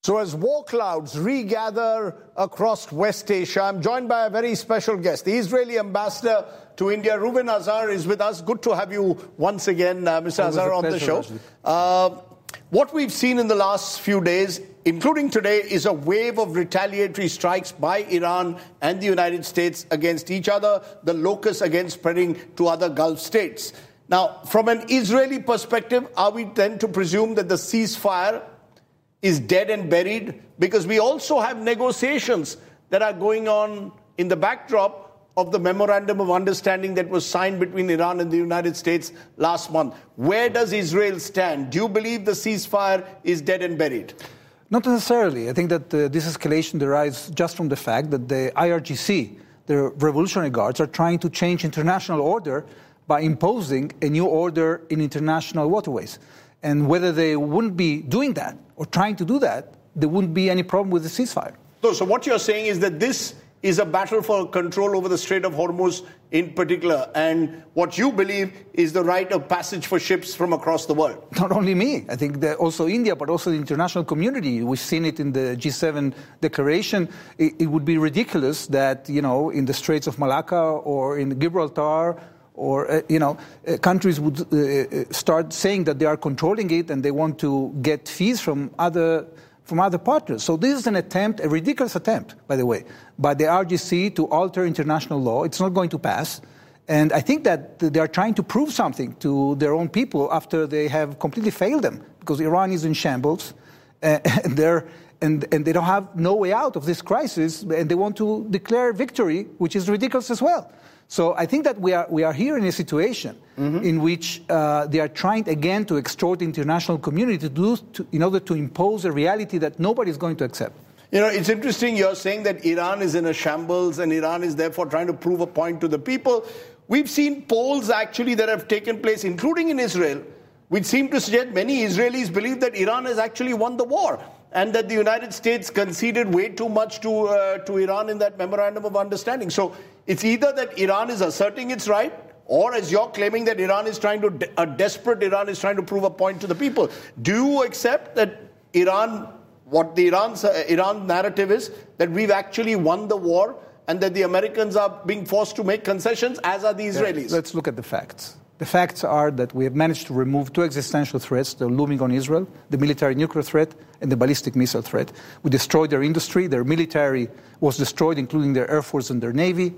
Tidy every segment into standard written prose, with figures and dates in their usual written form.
So as war clouds regather across West Asia, I'm joined by a very special guest. The Israeli ambassador to India, Reuven Azar, is with us. Good to have you once again, Mr. Azar, on the show. What we've seen in the last few days, including today, is a wave of retaliatory strikes by Iran and the United States against each other, the locust again spreading to other Gulf states. Now, from an Israeli perspective, are we then to presume that the ceasefire is dead and buried? Because we also have negotiations that are going on in the backdrop of the memorandum of understanding that was signed between Iran and the United States last month. Where does Israel stand? Do you believe the ceasefire is dead and buried? Not necessarily. I think that this escalation derives just from the fact that the IRGC, the Revolutionary Guards, are trying to change international order by imposing a new order in international waterways. And whether they wouldn't be doing that or trying to do that, there wouldn't be any problem with the ceasefire. So what you're saying is that this is a battle for control over the Strait of Hormuz in particular, and what you believe is the right of passage for ships from across the world. Not only me, I think that also India, but also the international community. We've seen it in the G7 declaration. It would be ridiculous that, in the Straits of Malacca or in Gibraltar, or, countries would start saying that they are controlling it and they want to get fees from other partners. So this is an attempt, a ridiculous attempt, by the way, by the RGC to alter international law. It's not going to pass. And I think that they are trying to prove something to their own people after they have completely failed them, because Iran is in shambles and they don't have no way out of this crisis, and they want to declare victory, which is ridiculous as well. So I think that we are here in a situation in which they are trying again to extort the international community in order to impose a reality that nobody is going to accept. It's interesting you're saying that Iran is in a shambles and Iran is therefore trying to prove a point to the people. We've seen polls actually that have taken place, including in Israel, which seem to suggest many Israelis believe that Iran has actually won the war, and that the United States conceded way too much to Iran in that memorandum of understanding. So it's either that Iran is asserting its right, or as you're claiming that a desperate Iran is trying to prove a point to the people. Do you accept that Iran narrative is that we've actually won the war and that the Americans are being forced to make concessions, as are the Israelis? Let's look at the facts. The facts are that we have managed to remove two existential threats that are looming on Israel, the military nuclear threat and the ballistic missile threat. We destroyed their industry. Their military was destroyed, including their air force and their navy.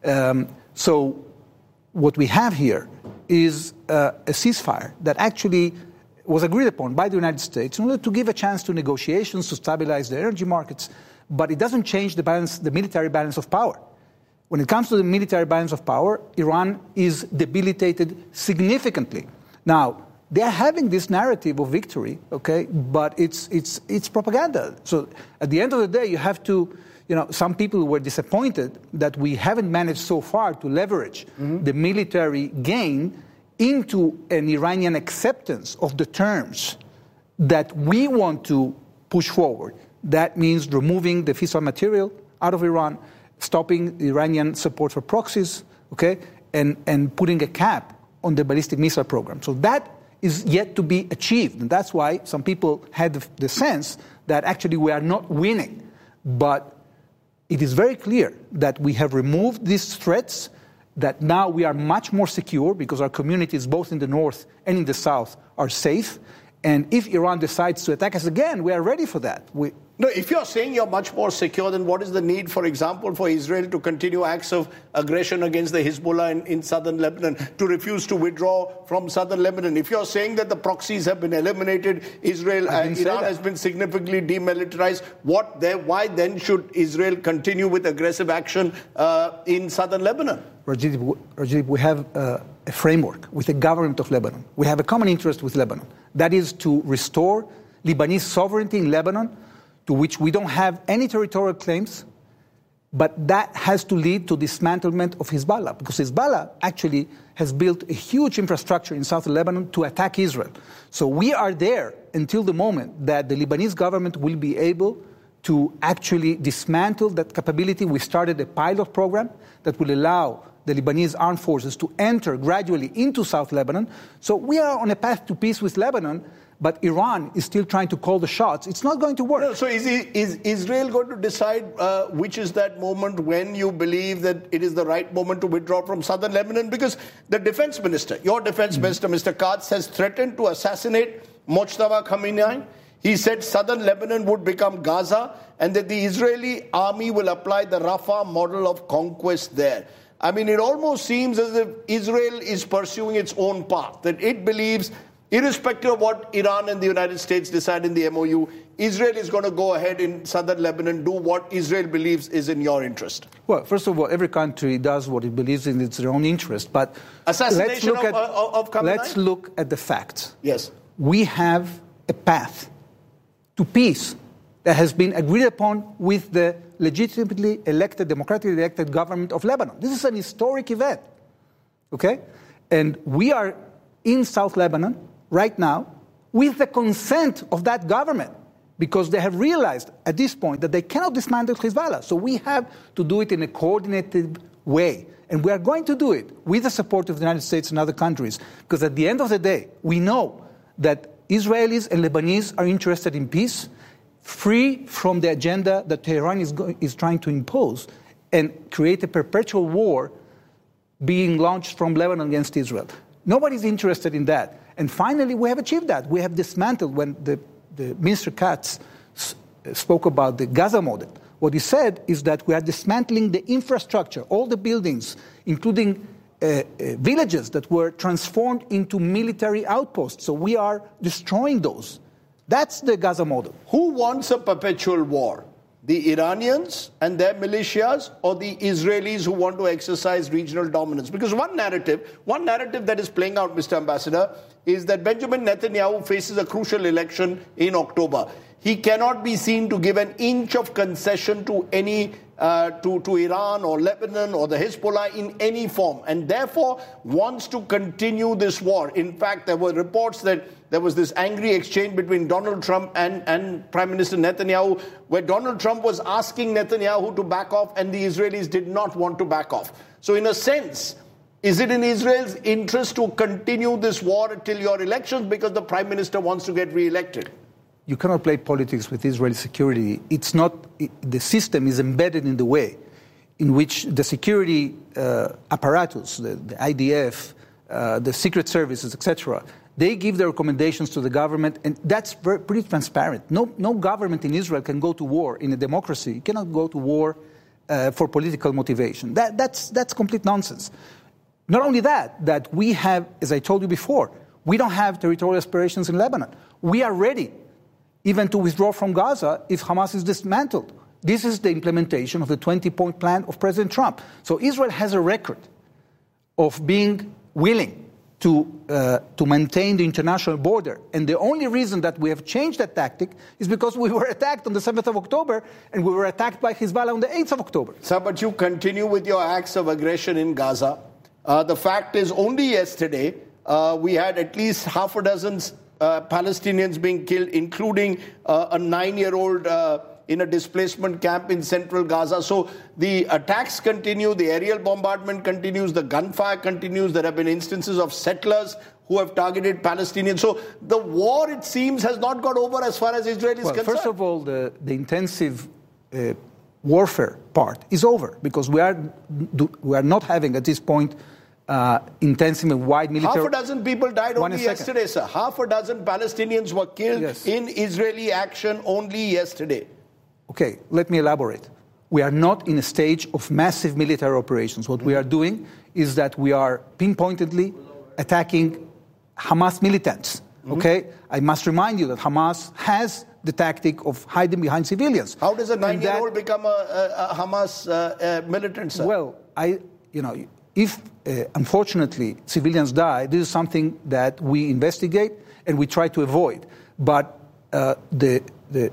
So what we have here is a ceasefire that actually was agreed upon by the United States in order to give a chance to negotiations to stabilize the energy markets, but it doesn't change the military balance of power. When it comes to the military balance of power, Iran is debilitated significantly. Now, they are having this narrative of victory, okay, but it's propaganda. So at the end of the day, you have to, some people were disappointed that we haven't managed so far to leverage the military gain into an Iranian acceptance of the terms that we want to push forward. That means removing the fissile material out of Iran, stopping Iranian support for proxies, okay, and putting a cap on the ballistic missile program. So that is yet to be achieved. And that's why some people had the sense that actually we are not winning. But it is very clear that we have removed these threats, that now we are much more secure because our communities, both in the north and in the south, are safe. And if Iran decides to attack us again, we are ready for that. No, if you're saying you're much more secure, then what is the need, for example, for Israel to continue acts of aggression against the Hezbollah in southern Lebanon, to refuse to withdraw from southern Lebanon? If you're saying that the proxies have been eliminated, Iran has been significantly demilitarized, why then should Israel continue with aggressive action in southern Lebanon? Rajiv, we have a framework with the government of Lebanon. We have a common interest with Lebanon. That is to restore Lebanese sovereignty in Lebanon, to which we don't have any territorial claims, but that has to lead to dismantlement of Hezbollah, because Hezbollah actually has built a huge infrastructure in southern Lebanon to attack Israel. So we are there until the moment that the Lebanese government will be able to actually dismantle that capability. We started a pilot program that will allow the Lebanese armed forces to enter gradually into South Lebanon. So we are on a path to peace with Lebanon, but Iran is still trying to call the shots, it's not going to work. No, so is Israel going to decide which is that moment when you believe that it is the right moment to withdraw from southern Lebanon? Because the defense minister, your defense minister, Mr. Katz, has threatened to assassinate Mojtaba Khamenei. He said southern Lebanon would become Gaza and that the Israeli army will apply the Rafah model of conquest there. I mean, it almost seems as if Israel is pursuing its own path, that it believes, irrespective of what Iran and the United States decide in the MOU, Israel is going to go ahead in southern Lebanon, do what Israel believes is in your interest. Well, first of all, every country does what it believes in its own interest. But assassination of Khamenei? Let's look at the facts. Yes. We have a path to peace that has been agreed upon with the legitimately elected, democratically elected government of Lebanon. This is an historic event, okay? And we are in South Lebanon right now with the consent of that government because they have realized at this point that they cannot dismantle Hezbollah. So we have to do it in a coordinated way. And we are going to do it with the support of the United States and other countries because at the end of the day, we know that Israelis and Lebanese are interested in peace, free from the agenda that Tehran is trying to impose and create a perpetual war being launched from Lebanon against Israel. Nobody's interested in that. And finally, we have achieved that. We have dismantled, when the Minister Katz spoke about the Gaza model, what he said is that we are dismantling the infrastructure, all the buildings, including villages that were transformed into military outposts. So we are destroying those. That's the Gaza model. Who wants a perpetual war? The Iranians and their militias or the Israelis who want to exercise regional dominance? Because one narrative that is playing out, Mr. Ambassador, is that Benjamin Netanyahu faces a crucial election in October. He cannot be seen to give an inch of concession to any to Iran or Lebanon or the Hezbollah in any form, and therefore wants to continue this war. In fact, there were reports that there was this angry exchange between Donald Trump and Prime Minister Netanyahu, where Donald Trump was asking Netanyahu to back off and the Israelis did not want to back off. So in a sense, is it in Israel's interest to continue this war until your elections because the Prime Minister wants to get re-elected? You cannot play politics with Israeli security. It's not, the system is embedded in the way in which the security apparatus, the IDF, the secret services, etc., they give their recommendations to the government, and that's pretty transparent. No government in Israel can go to war in a democracy. You cannot go to war for political motivation. That's complete nonsense. Not only that we have, as I told you before, we don't have territorial aspirations in Lebanon. We are ready even to withdraw from Gaza if Hamas is dismantled. This is the implementation of the 20-point plan of President Trump. So Israel has a record of being willing to maintain the international border. And the only reason that we have changed that tactic is because we were attacked on the 7th of October and we were attacked by Hezbollah on the 8th of October. Sir, but you continue with your acts of aggression in Gaza. The fact is, only yesterday, we had at least half a dozen Palestinians being killed, including a 9-year-old in a displacement camp in central Gaza. So the attacks continue, the aerial bombardment continues, the gunfire continues. There have been instances of settlers who have targeted Palestinians. So the war, it seems, has not got over as far as Israel is concerned. First of all, the intensive warfare part is over because we are not having at this point intensive and wide military... Half a dozen people died only yesterday, sir. Half a dozen Palestinians were killed in Israeli action only yesterday. Okay, let me elaborate. We are not in a stage of massive military operations. What we are doing is that we are pinpointedly attacking Hamas militants. Okay? I must remind you that Hamas has the tactic of hiding behind civilians. How does a 9-year-old become a Hamas militant, sir? Well, if unfortunately civilians die, this is something that we investigate and we try to avoid. But the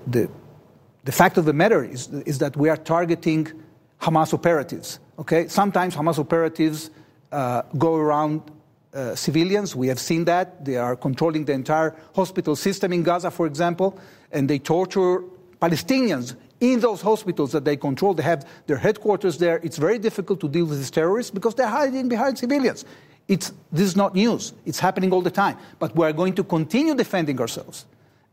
fact of the matter is that we are targeting Hamas operatives. Okay, sometimes Hamas operatives go around civilians. We have seen that. They are controlling the entire hospital system in Gaza, for example, and they torture Palestinians in those hospitals that they control. They have their headquarters there. It's very difficult to deal with these terrorists because they're hiding behind civilians. This is not news. It's happening all the time. But we're going to continue defending ourselves.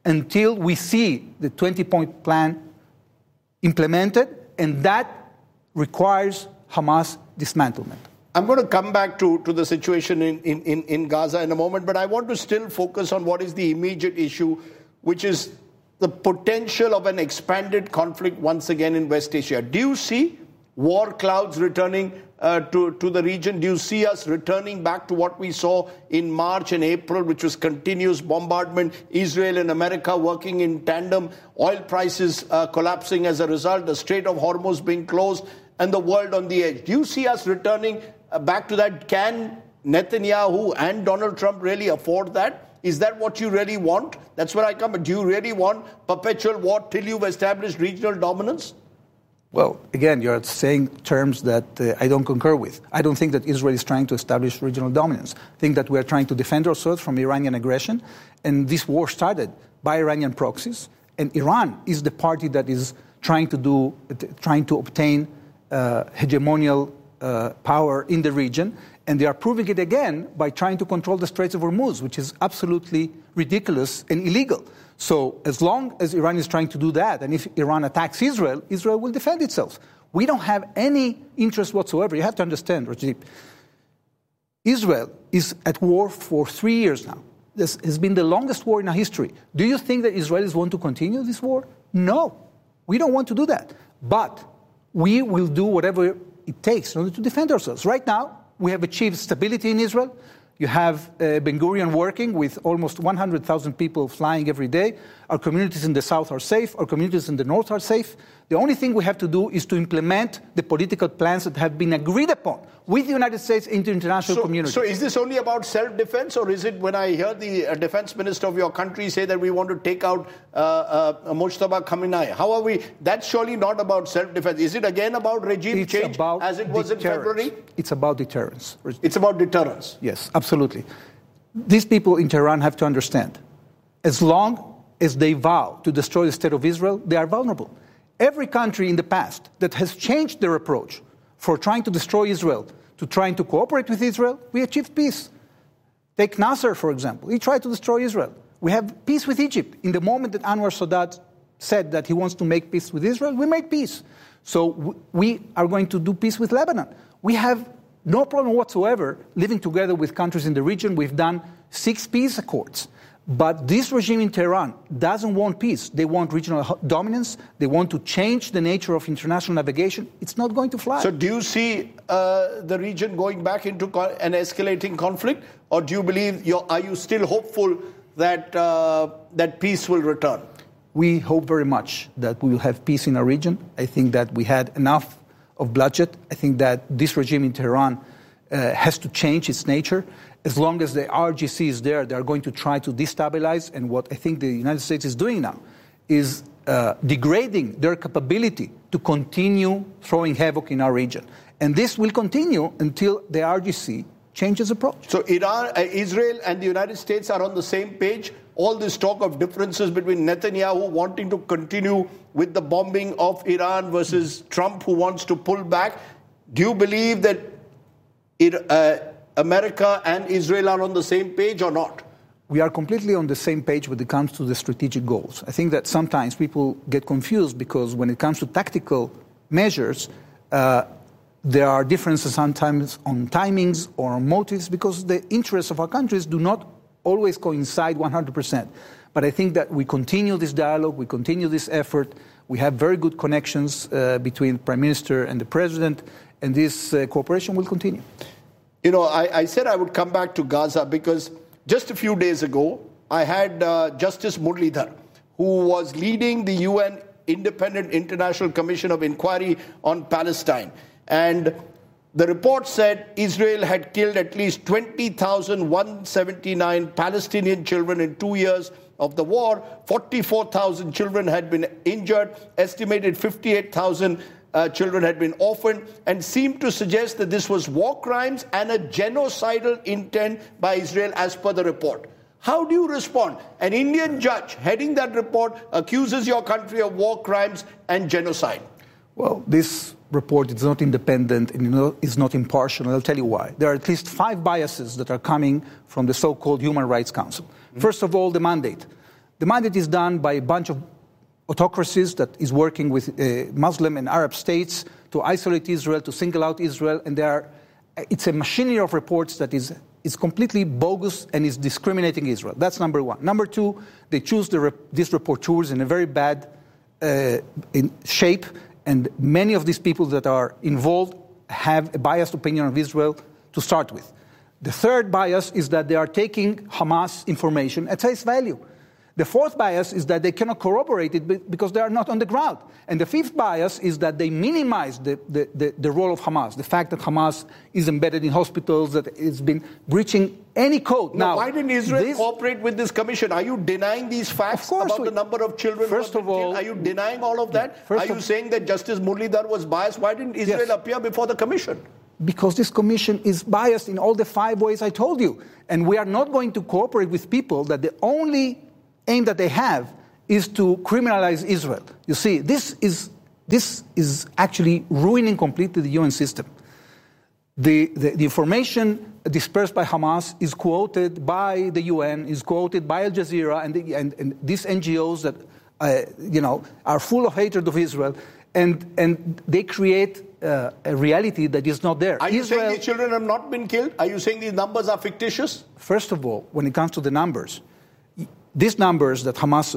until we see the 20-point plan implemented, and that requires Hamas dismantlement. I'm going to come back to the situation in Gaza in a moment, but I want to still focus on what is the immediate issue, which is the potential of an expanded conflict once again in West Asia. Do you see war clouds returning to the region? Do you see us returning back to what we saw in March and April, which was continuous bombardment, Israel and America working in tandem, oil prices collapsing as a result, the Strait of Hormuz being closed, and the world on the edge? Do you see us returning back to that? Can Netanyahu and Donald Trump really afford that? Is that what you really want? That's where I come. Do you really want perpetual war till you've established regional dominance? Well, again, you're saying terms that I don't concur with. I don't think that Israel is trying to establish regional dominance. I think that we are trying to defend ourselves from Iranian aggression. And this war started by Iranian proxies. And Iran is the party that is trying to obtain hegemonial power in the region. And they are proving it again by trying to control the Straits of Hormuz, which is absolutely ridiculous and illegal. So as long as Iran is trying to do that, and if Iran attacks Israel, Israel will defend itself. We don't have any interest whatsoever. You have to understand, Rajdeep, Israel is at war for 3 years now. This has been the longest war in our history. Do you think that Israelis want to continue this war? No. We don't want to do that. But we will do whatever it takes in order to defend ourselves. Right now, we have achieved stability in Israel. You have Ben-Gurion working with almost 100,000 people flying every day. Our communities in the south are safe. Our communities in the north are safe. The only thing we have to do is to implement the political plans that have been agreed upon with the United States and the international community. So is this only about self-defense, or is it when I hear the defense minister of your country say that we want to take out Mojtaba Khamenei? How are we? That's surely not about self-defense. Is it again about regime change as it was in February? It's about deterrence. It's about deterrence. Yes, absolutely. These people in Tehran have to understand, as long as they vow to destroy the state of Israel, they are vulnerable. Every country in the past that has changed their approach for trying to destroy Israel to trying to cooperate with Israel, we achieved peace. Take Nasser, for example. He tried to destroy Israel. We have peace with Egypt. In the moment that Anwar Sadat said that he wants to make peace with Israel, we made peace. So we are going to do peace with Lebanon. We have no problem whatsoever living together with countries in the region. We've done 6 peace accords. But this regime in Tehran doesn't want peace. They want regional dominance. They want to change the nature of international navigation. It's not going to fly. So do you see the region going back into an escalating conflict? Or do you believe, are you still hopeful that that peace will return? We hope very much that we will have peace in our region. I think that we had enough of bloodshed. I think that this regime in Tehran has to change its nature. As long as the RGC is there, they are going to try to destabilize. And what I think the United States is doing now is degrading their capability to continue throwing havoc in our region. And this will continue until the RGC changes approach. So Israel and the United States are on the same page? All this talk of differences between Netanyahu wanting to continue with the bombing of Iran versus Trump who wants to pull back. Do you believe that America and Israel are on the same page or not? We are completely on the same page when it comes to the strategic goals. I think that sometimes people get confused because when it comes to tactical measures, there are differences sometimes on timings or on motives because the interests of our countries do not always coincide 100%. But I think that we continue this dialogue, we continue this effort. We have very good connections between the Prime Minister and the President, and this cooperation will continue. You know, I said I would come back to Gaza because just a few days ago, I had Justice Muralidhar, who was leading the UN Independent International Commission of Inquiry on Palestine. And the report said Israel had killed at least 20,179 Palestinian children in 2 years of the war. 44,000 children had been injured, estimated 58,000 children had been orphaned, and seemed to suggest that this was war crimes and a genocidal intent by Israel as per the report. How do you respond? An Indian judge heading that report accuses your country of war crimes and genocide. Well, this report is not independent and is not impartial, and I'll tell you why. There are at least 5 biases that are coming from the so-called Human Rights Council. First of all, the mandate. The mandate is done by a bunch of autocracies that is working with Muslim and Arab states to isolate Israel, to single out Israel, and it's a machinery of reports that is completely bogus and is discriminating Israel. That's number one. Number two, they choose these rapporteurs in a very bad in shape, and many of these people that are involved have a biased opinion of Israel to start with. The third bias is that they are taking Hamas information at face value. The fourth bias is that they cannot corroborate it because they are not on the ground. And the fifth bias is that they minimize the role of Hamas, the fact that Hamas is embedded in hospitals, that it's been breaching any code. Now, why didn't Israel cooperate with this commission? Are you denying these facts about the number of children? First of all, are you denying all of that? Are you saying that Justice Muralidhar was biased? Why didn't Israel appear before the commission? Because this commission is biased in all the 5 ways I told you. And we are not going to cooperate with people that the only aim that they have is to criminalize Israel. You see, this is actually ruining completely the UN system. The information dispersed by Hamas is quoted by the UN, is quoted by Al Jazeera and these NGOs that are full of hatred of Israel, and they create a reality that is not there. Are you saying these children have not been killed? Are you saying these numbers are fictitious? First of all, when it comes to the numbers, these numbers that Hamas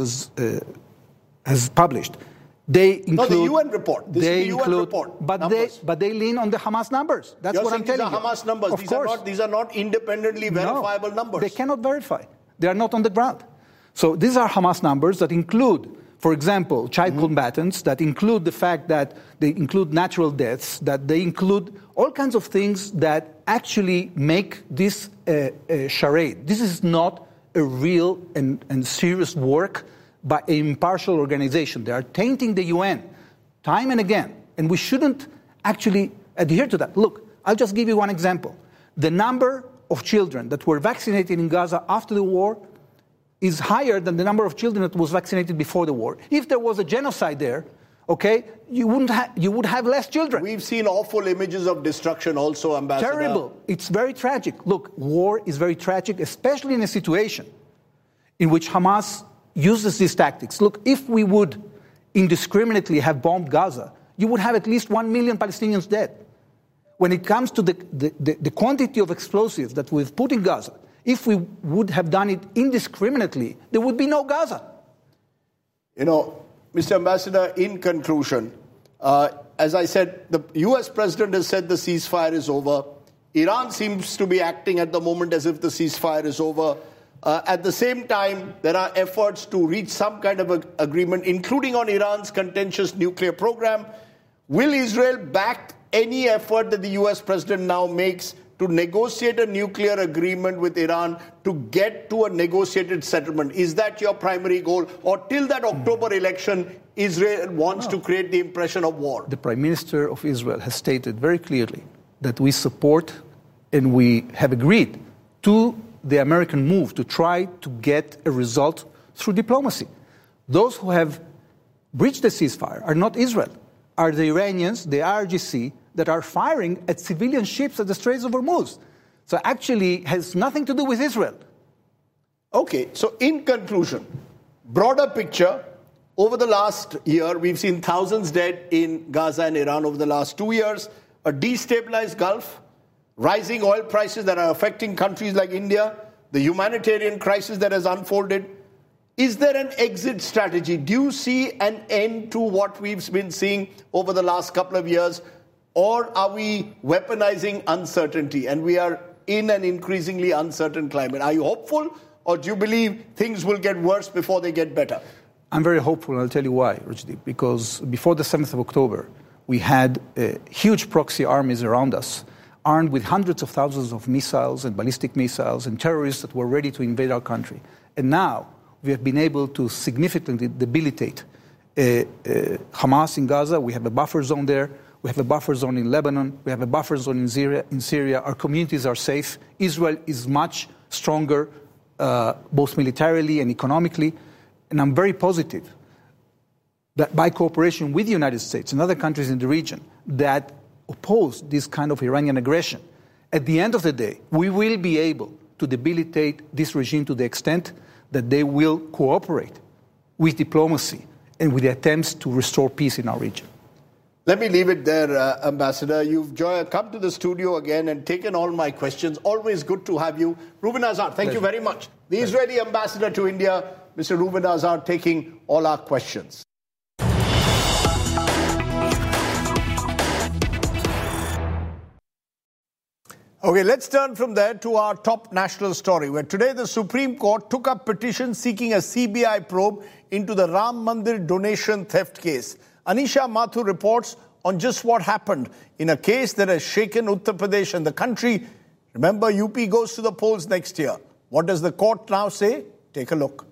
has published, they include... No, the UN report. This is the UN report. But they lean on the Hamas numbers. That's what I'm telling you. These are Hamas numbers. These are not independently verifiable numbers. They cannot verify. They are not on the ground. So these are Hamas numbers that include, for example, child combatants, that include the fact that they include natural deaths, that they include all kinds of things that actually make this a charade. This is not a real and serious work by an impartial organization. They are tainting the UN time and again, and we shouldn't actually adhere to that. Look, I'll just give you one example. The number of children that were vaccinated in Gaza after the war is higher than the number of children that was vaccinated before the war. If there was a genocide there, okay, you would have less children. We've seen awful images of destruction also, Ambassador. Terrible. It's very tragic. Look, war is very tragic, especially in a situation in which Hamas uses these tactics. Look, if we would indiscriminately have bombed Gaza, you would have at least 1 million Palestinians dead. When it comes to the quantity of explosives that we've put in Gaza, if we would have done it indiscriminately, there would be no Gaza. You know, Mr. Ambassador, in conclusion, as I said, the US president has said the ceasefire is over. Iran seems to be acting at the moment as if the ceasefire is over. At the same time, there are efforts to reach some kind of agreement, including on Iran's contentious nuclear program. Will Israel back any effort that the US president now makes to negotiate a nuclear agreement with Iran to get to a negotiated settlement? Is that your primary goal? Or till that October election, Israel wants to create the impression of war? The Prime Minister of Israel has stated very clearly that we support and we have agreed to the American move to try to get a result through diplomacy. Those who have breached the ceasefire are not Israel, are the Iranians, the IRGC, that are firing at civilian ships at the Straits of Hormuz. So actually has nothing to do with Israel. Okay, so in conclusion, broader picture, over the last year, we've seen thousands dead in Gaza and Iran over the last 2 years, a destabilized Gulf, rising oil prices that are affecting countries like India, the humanitarian crisis that has unfolded. Is there an exit strategy? Do you see an end to what we've been seeing over the last couple of years? Or are we weaponizing uncertainty and we are in an increasingly uncertain climate? Are you hopeful or do you believe things will get worse before they get better? I'm very hopeful, and I'll tell you why, Rajdeep. Because before the 7th of October, we had huge proxy armies around us, armed with hundreds of thousands of missiles and ballistic missiles and terrorists that were ready to invade our country. And now we have been able to significantly debilitate Hamas in Gaza. We have a buffer zone there. We have a buffer zone in Lebanon. We have a buffer zone in Syria. Our communities are safe. Israel is much stronger, both militarily and economically. And I'm very positive that by cooperation with the United States and other countries in the region that oppose this kind of Iranian aggression, at the end of the day, we will be able to debilitate this regime to the extent that they will cooperate with diplomacy and with the attempts to restore peace in our region. Let me leave it there, Ambassador. You've come to the studio again and taken all my questions. Always good to have you. Reuven Azar, thank you very much. The Israeli ambassador to India, Mr. Reuven Azar, taking all our questions. Okay, let's turn from there to our top national story, where today the Supreme Court took up petitions seeking a CBI probe into the Ram Mandir donation theft case. Anisha Mathur reports on just what happened in a case that has shaken Uttar Pradesh and the country. Remember, UP goes to the polls next year. What does the court now say? Take a look.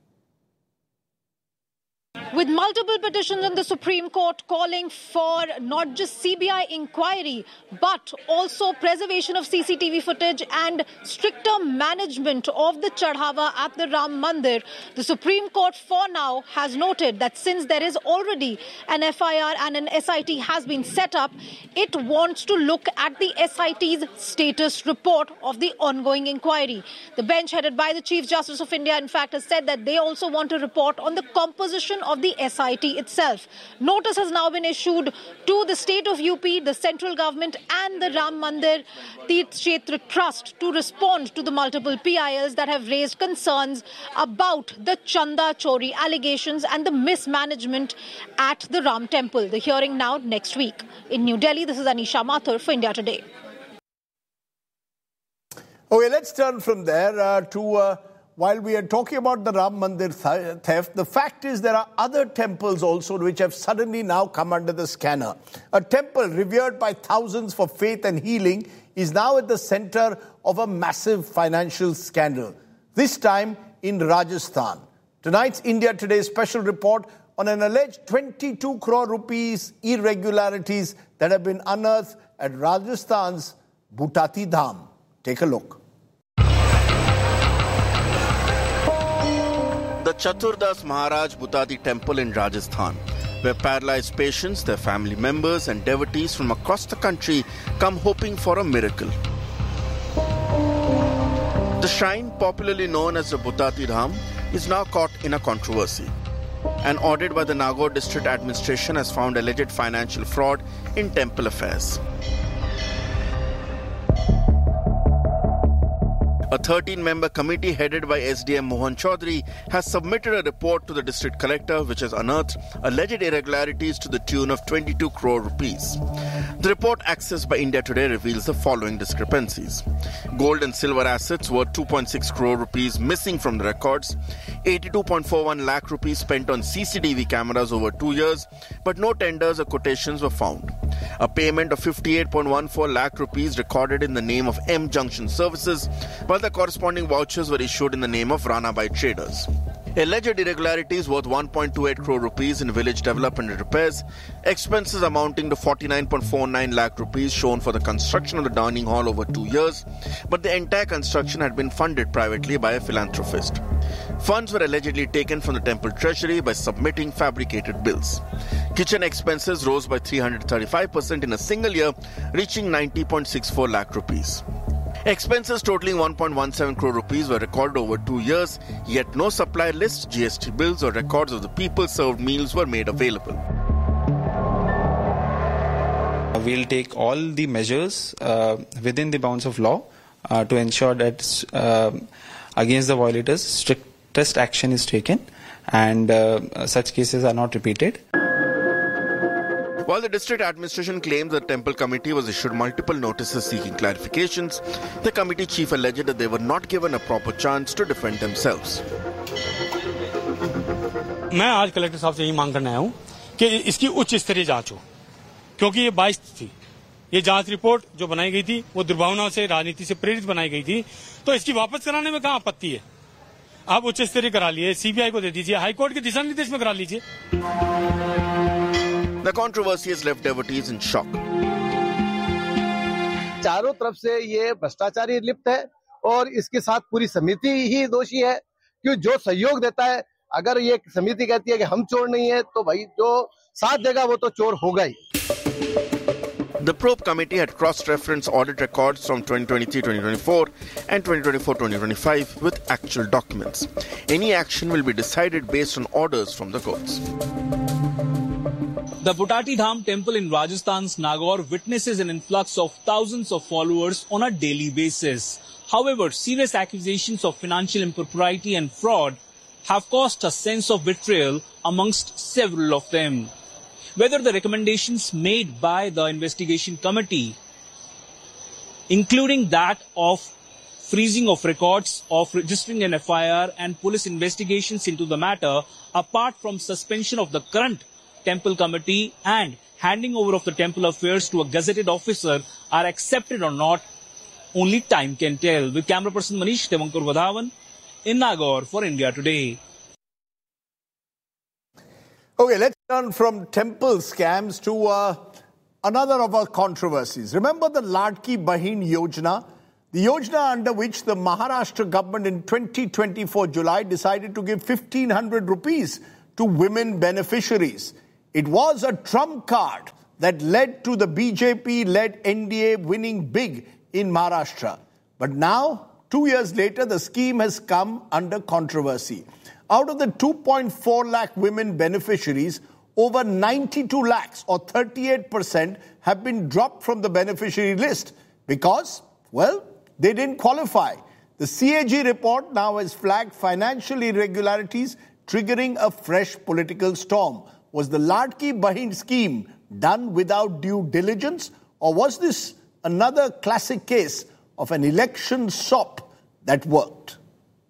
With multiple petitions in the Supreme Court calling for not just CBI inquiry, but also preservation of CCTV footage and stricter management of the Chadhawa at the Ram Mandir, the Supreme Court for now has noted that since there is already an FIR and an SIT has been set up, it wants to look at the SIT's status report of the ongoing inquiry. The bench headed by the Chief Justice of India, in fact, has said that they also want a report on the composition of the SIT itself. Notice has now been issued to the state of UP, the central government and the Ram Mandir Tirth Kshetra Trust to respond to the multiple PILs that have raised concerns about the Chanda Chori allegations and the mismanagement at the Ram Temple. The hearing now next week. In New Delhi, this is Anisha Mathur for India Today. Okay, let's turn from there to... While we are talking about the Ram Mandir theft, the fact is there are other temples also which have suddenly now come under the scanner. A temple revered by thousands for faith and healing is now at the center of a massive financial scandal, this time in Rajasthan. Tonight's India Today special report on an alleged 22 crore rupees irregularities that have been unearthed at Rajasthan's Bhutati Dham. Take a look. The Chaturdas Maharaj Bhutati temple in Rajasthan, where paralyzed patients, their family members and devotees from across the country come hoping for a miracle. The shrine, popularly known as the Bhutati Dham, is now caught in a controversy. An audit by the Nagaur district administration has found alleged financial fraud in temple affairs. A 13-member committee headed by SDM Mohan Chaudhary has submitted a report to the district collector which has unearthed alleged irregularities to the tune of 22 crore rupees. The report accessed by India Today reveals the following discrepancies. Gold and silver assets worth 2.6 crore rupees missing from the records, 82.41 lakh rupees spent on CCTV cameras over 2 years, but no tenders or quotations were found. A payment of 58.14 lakh rupees recorded in the name of M Junction Services, while the corresponding vouchers were issued in the name of Ranabai Traders. Alleged irregularities worth 1.28 crore rupees in village development and repairs, expenses amounting to 49.49 lakh rupees shown for the construction of the dining hall over 2 years, but the entire construction had been funded privately by a philanthropist. Funds were allegedly taken from the temple treasury by submitting fabricated bills. Kitchen expenses rose by 335% in a single year, reaching 90.64 lakh rupees. Expenses totaling 1.17 crore rupees were recorded over 2 years, yet no supply list, GST bills or records of the people served meals were made available. We'll take all the measures within the bounds of law to ensure that against the violators, strictest action is taken and such cases are not repeated. While the district administration claims the temple committee was issued multiple notices seeking clarifications, the committee chief alleged that they were not given a proper chance to defend themselves. मैं आज collector साहब से यही मांग करने आया हूं कि इसकी उच्च स्तरीय जांच हो, क्योंकि ये 22 थी। ये जांच रिपोर्ट जो बनाई गई थी वो दुर्भावना से, राजनीति से प्रेरित बनाई गई थी, तो इसकी वापस कराने में कहां आपत्ति है? आप उच्च स्तरीय करा लिए, सीबीआई को दे दीजिए, हाई कोर्ट के दिशा निर्देश में करा लीजिए। The controversy has left devotees in shock. चारों तरफ से ये भ्रष्टाचारी लिप्त है और इसके साथ पूरी समिति ही दोषी है, क्योंकि जो सहयोग देता है, अगर ये समिति कहती है कि हम चोर नहीं है, तो भाई जो साथ देगा वो तो चोर होगा ही। The probe committee had cross-referenced audit records from 2023-2024 and 2024-2025 with actual documents. Any action will be decided based on orders from the courts. The Butati Dham temple in Rajasthan's Nagaur witnesses an influx of thousands of followers on a daily basis. However, serious accusations of financial impropriety and fraud have caused a sense of betrayal amongst several of them. Whether the recommendations made by the investigation committee, including that of freezing of records, of registering an FIR and police investigations into the matter, apart from suspension of the current temple committee and handing over of the temple affairs to a gazetted officer, are accepted or not, only time can tell. With camera person Manish Devankar Vadhavan in Nagaur for India Today. Okay, let's turn from temple scams to another of our controversies. Remember the Ladki Bahin Yojana? The Yojana under which the Maharashtra government in 2024 July decided to give 1,500 rupees to women beneficiaries. It was a trump card that led to the BJP-led NDA winning big in Maharashtra. But now, 2 years later, the scheme has come under controversy. Out of the 2.4 lakh women beneficiaries, over 92 lakhs or 38% have been dropped from the beneficiary list because, well, they didn't qualify. The CAG report now has flagged financial irregularities triggering a fresh political storm. Was the Ladki Bahin scheme done without due diligence, or was this another classic case of an election sop that worked?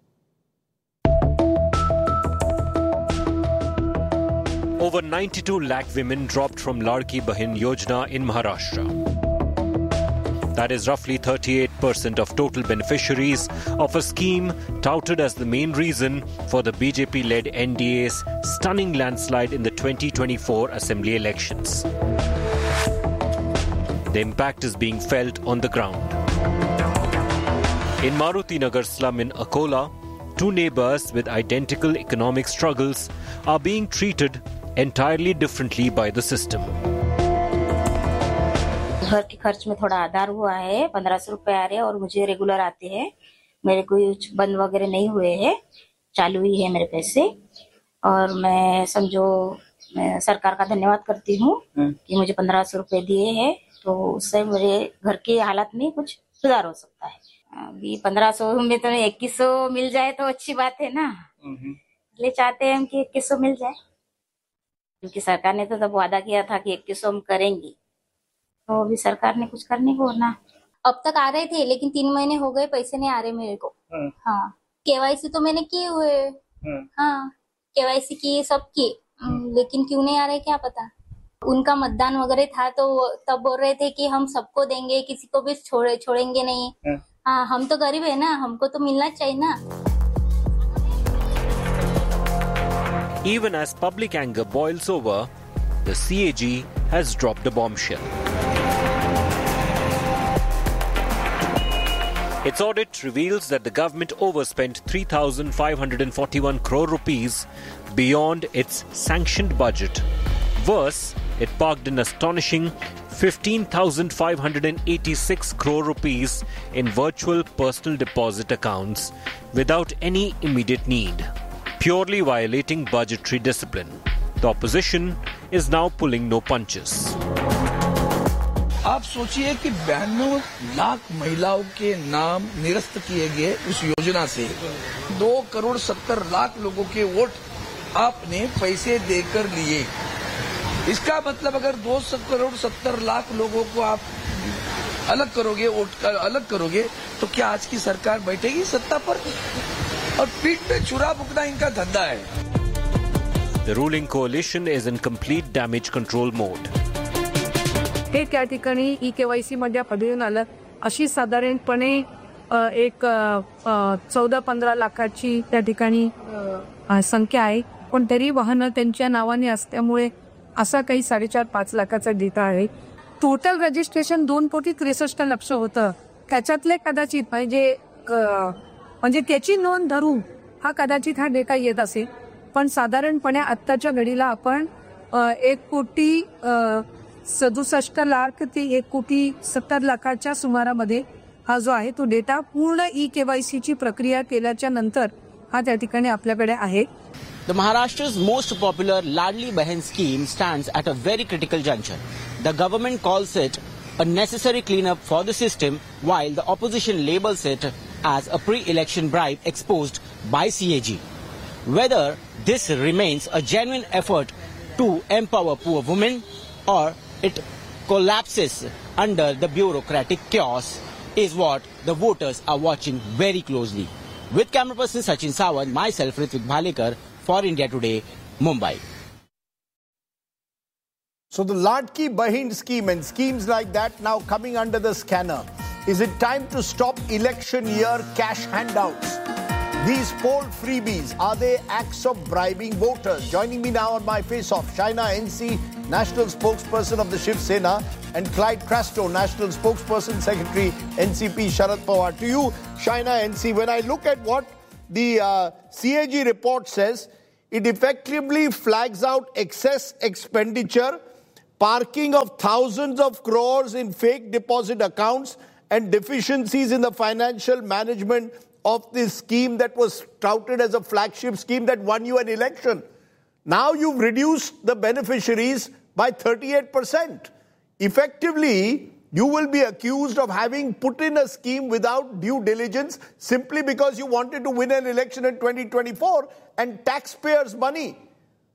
Over 92 lakh women dropped from Ladki Bahin Yojana in Maharashtra. That is roughly 38% of total beneficiaries of a scheme touted as the main reason for the BJP-led NDA's stunning landslide in the 2024 assembly elections. The impact is being felt on the ground. In Maruti Nagar slum in Akola, two neighbors with identical economic struggles are being treated entirely differently by the system. घर के खर्च में थोड़ा आधार हुआ है, 1500 रुपए आ रहे हैं और मुझे रेगुलर आते हैं. मेरे कोई बंद वगैरह नहीं हुए हैं, चालू ही है मेरे पैसे. और मैं समझो मैं सरकार का धन्यवाद करती हूँ कि मुझे 1500 रुपए दिए हैं, तो उससे मेरे घर के हालात में कुछ सुधार हो सकता है. अभी 1500 में तो 2100 मिल जाए तो अच्छी बात है ना, इसलिए चाहते हैं कि 2100 मिल जाए, क्योंकि सरकार ने तो तब वादा किया था कि 2100 हम करेंगे, तो अभी सरकार ने कुछ करने को ना. अब तक आ रहे थे लेकिन 3 महीने हो गए, पैसे नहीं आ रहे मेरे को. हाँ, केवाईसी तो मैंने किए हुए. हाँ, केवाईसी की सब किए, लेकिन क्यों नहीं आ रहे क्या पता. उनका मतदान वगैरह था तो तब बोल रहे थे कि हम सबको देंगे, किसी को भी छोड़ेंगे नहीं. हाँ, हम तो गरीब है ना, हमको तो मिलना चाहिए ना. Even as public anger boils over, the CAG has dropped a bombshell. Its audit reveals that the government overspent 3,541 crore rupees beyond its sanctioned budget. Worse, it parked an astonishing 15,586 crore rupees in virtual personal deposit accounts without any immediate need, purely violating budgetary discipline. The opposition is now pulling no punches. आप सोचिए कि 92 लाख महिलाओं के नाम निरस्त किए गए उस योजना से 2,70,00,000 लोगों के वोट आपने पैसे देकर लिए. इसका मतलब अगर 2,70,00,000 लोगों को आप अलग करोगे, वोट अलग करोगे, तो क्या आज की सरकार बैठेगी सत्ता पर? और पीठ पे छुरा फूंकना इनका धंधा है. The ruling coalition is in complete damage control mode. हे त्या ठिकाणी ई-केवायसी मध्ये आढळून आलं. अशी साधारणपणे एक 14-15 लाखाची त्या ठिकाणी संख्या आहे. पण तरी वाहनं त्यांच्या नावाने असल्यामुळे असा काही 4.5-5 लाखाचा डेटा आहे. टोटल रजिस्ट्रेशन 2,63,00,000 होतं. त्याच्यातले कदाचित म्हणजे त्याची नोंद धरून हा कदाचित हा डेटा येत असेल. पण साधारणपणे आत्ताच्या घडीला आपण 1,60,00,000 67 लाख ते 1,70 लाखाच्या सुमारामध्ये हा जो आहे तो डेटा पूर्ण ई-KYC ची प्रक्रिया केल्याच्या नंतर हा त्या ठिकाणी आपल्याकडे आहे. The Maharashtra's most popular Ladli Bahin scheme stands at a very critical juncture. The government calls it a necessary cleanup for the system, while the opposition labels it as a pre-election bribe exposed by CAG. Whether this remains a genuine effort to empower poor women or it collapses under the bureaucratic chaos is what the voters are watching very closely. With camera person Sachin Sawant, myself Ritvik Bhalekar for India Today, Mumbai. So the Ladki Bahin scheme and schemes like that now coming under the scanner. Is it time to stop election year cash handouts? These poll freebies, are they acts of bribing voters? Joining me now on my face-off, Shaina NC, National Spokesperson of the Shiv Sena, and Clyde Crasto, National Spokesperson Secretary, NCP Sharad Pawar. To you, Shaina NC, when I look at what the CAG report says, it effectively flags out excess expenditure, parking of thousands of crores in fake deposit accounts, and deficiencies in the financial management of this scheme that was touted as a flagship scheme that won you an election. Now you've reduced the beneficiaries by 38%. Effectively, you will be accused of having put in a scheme without due diligence simply because you wanted to win an election in 2024 and taxpayers' money